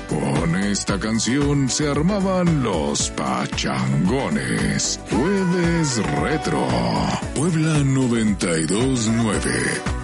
Con esta canción se armaban los pachangones. Jueves Retro. Puebla 92.9.